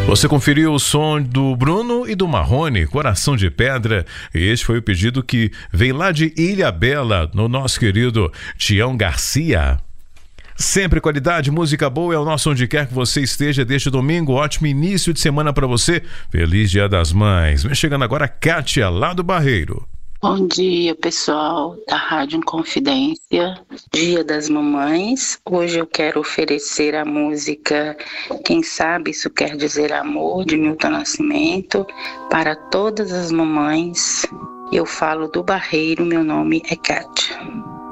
Você conferiu o som do Bruno e do Marrone, Coração de Pedra. E este foi o pedido que veio lá de Ilhabela, no nosso querido Tião Garcia. Sempre qualidade, música boa é o nosso onde quer que você esteja deste domingo. Ótimo início de semana para você. Feliz Dia das Mães. Vem chegando agora Kátia, lá do Barreiro. Bom dia, pessoal da Rádio Inconfidência, Dia das Mamães. Hoje eu quero oferecer a música Quem Sabe Isso Quer Dizer Amor, de Milton Nascimento, para todas as mamães. Eu falo do Barreiro, meu nome é Kátia.